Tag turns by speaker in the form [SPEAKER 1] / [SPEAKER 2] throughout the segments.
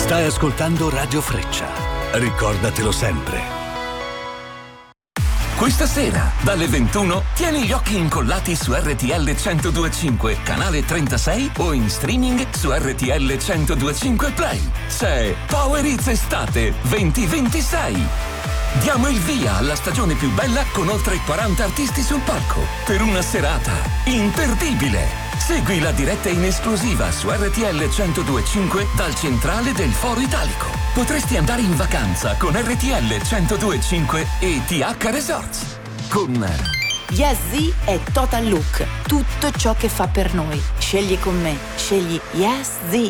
[SPEAKER 1] Stai ascoltando Radio Freccia. Ricordatelo sempre.
[SPEAKER 2] Questa sera, dalle 21, tieni gli occhi incollati su RTL 102.5, canale 36 o in streaming su RTL 102.5 Play. C'è Power Hits Estate 2026. Diamo il via alla stagione più bella con oltre 40 artisti sul palco per una serata imperdibile. Segui la diretta in esclusiva su RTL 102.5 dal centrale del Foro Italico. Potresti andare in vacanza con RTL 102.5 e TH Resorts. Con
[SPEAKER 3] Yes Z è Total Look. Tutto ciò che fa per noi. Scegli con me. Scegli Yes Z.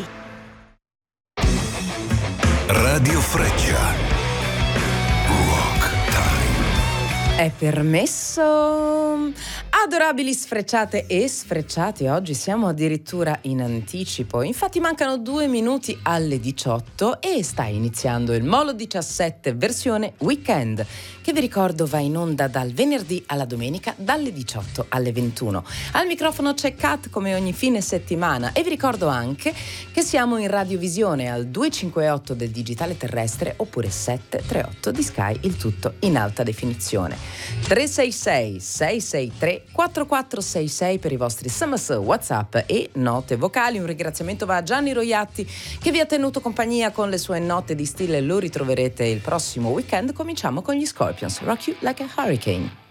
[SPEAKER 1] Radio Freccia. Rock Time.
[SPEAKER 4] È permesso? Adorabili sfrecciate e sfrecciati, oggi siamo addirittura in anticipo. Infatti mancano 2 minuti alle 18 e sta iniziando il Molo 17 versione weekend, che vi ricordo va in onda dal venerdì alla domenica dalle 18 alle 21. Al microfono c'è Kat come ogni fine settimana e vi ricordo anche che siamo in radiovisione al 258 del digitale terrestre oppure 738 di Sky, il tutto in alta definizione. 366 663 4466 per i vostri SMS, WhatsApp e note vocali. Un ringraziamento va a Gianni Roiatti che vi ha tenuto compagnia con le sue note di stile. Lo ritroverete il prossimo weekend. Cominciamo con gli Scorpions, Rock You Like a Hurricane.